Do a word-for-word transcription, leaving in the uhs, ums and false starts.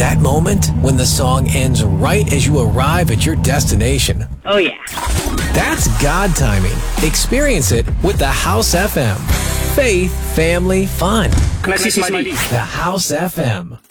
That moment when the song ends right as you arrive at your destination. Oh, yeah. That's God timing. Experience it with the House F M. Faith, family, fun. Classy Smiley. The House F M.